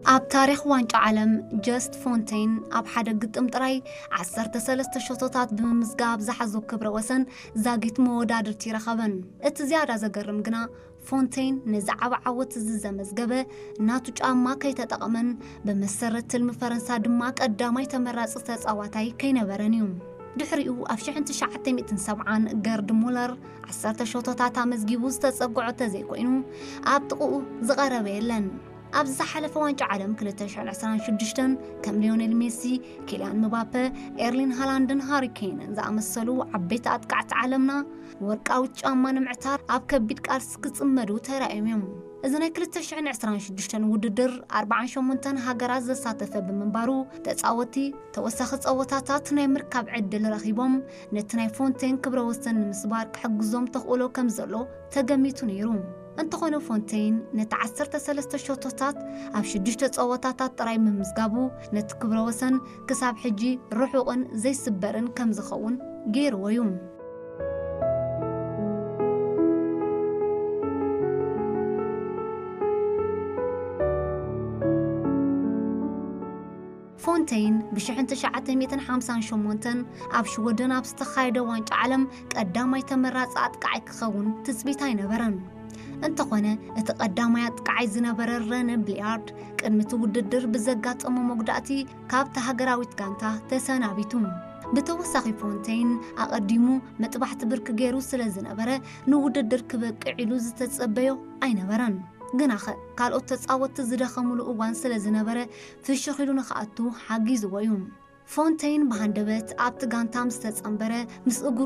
ኣብ ታሪኽ ዋንጫ ዓለም ጀስት ፎንቴን ኣብ ሓደ ግጥም ጥራይ 13 ሸቶታት ብምምዝጋብ ዝሓዞ ክብረ ወሰን ዛጊት መወዳድርቲ ረኸበን። እቲ ዝያዳ ዘገርም ግና ፎንቴን ንዛዕባ ዓወት ዝዘመዝገበ እናቱ ጫማ ከይተጠቐመን ብመሰረት ትልሚ ፈረንሳ ድማ ቀዳማይ ተመራፂ ተፃዋታይ ከይነበረን እዩ። ድሕሪኡ ኣብ 1970 ገርድ ሙለር 10 ሸቶታት ኣመዝጊቡ ዝተፀጉዖ ተዘይኮይኑ ኣብ ጥቕኡ ዝቐረበ የለን። ኣብ ዝሓለፈ ዋንጫ ዓለም 2026 ከም ሊዮኔል ሜሲ፣ ኪልያን ምባፔ፣ ኤርሊን ሃላንድን ሃሪ ኬንን ዝኣመሰሉ ዓበይቲ ኣጥቃዕቲ ዓለምና ወርቃዊ ጫማ ንምዕታር ኣብ ከቢድ ቃልሲ ክጽመዱ ተራእዮም እዮም። እዚ ናይ 2026 ውድድር 48 ሃገራት ዘሳተፈ ብምንባሩ ተፃወቲ ተወሳኺ ፀወታታት ናይ ምርካብ ዕድል ረኺቦም ነቲ ናይ ፎንቴን ክብረ ወሰን ንምስባር ክሕግዞም ተኽእሎ ከም ዘሎ ተገሚቱ ነይሩ። እንተኾነ ፎንቴን ነቲ 13 ሸቶታት ኣብ 6 ፀወታታት ጥራይ ምምዝጋቡ ነቲ ክብረ ወሰን ክሳብ ሕጂ ርሑቕን ዘይስበርን ከም ዝኸውን ገይርዎ እዩ። ፎንቴን ብ1958 ኣብ ሽወደን ኣብ ዝተኻየደ ዋንጫ ዓለም ቀዳማይ ተመራፂ ኣጥቃዓይ ክኸውን ትፅቢት ኣይነበረን። እንተኾነ እቲ ቀዳማይ ኣጥቃዓይ ዝነበረ ረነ ብሊያርድ ቅድሚቲ ውድድር ብዘጋጠሞ መጉዳእቲ ካብቲ ሃገራዊት ጋንታ ተሰናቢቱ። ብተወሳኺ ፎንቴን ኣቐዲሙ መጥባሕቲ ብርኪ ገይሩ ስለ ዝነበረ ንውድድር ክበቅዕ ኢሉ ዝተፀበዮ ኣይነበረን። ግናኸ ካልኦት ተፃወቲ ዝደኸሙሉ እዋን ስለ ዝነበረ ፍሽኽ ኢሉ ንኽኣቱ ሓጊዝዎ እዩ። ፎንቴን ብሃንደበት ኣብቲ ጋንታ ምስ ተፀንበረ ምስ እግሩ